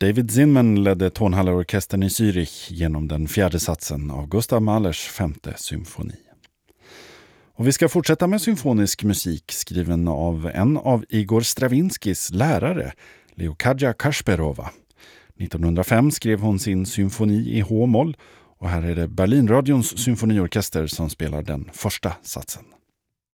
David Zinman ledde tonhallarorkestern i Zürich genom den fjärde satsen av Gustav Mahlers femte symfoni. Och vi ska fortsätta med symfonisk musik skriven av en av Igor Stravinskys lärare, Leokadja Kasperova. 1905 skrev hon sin symfoni i H-moll och här är det Berlinradions symfoniorkester som spelar den första satsen.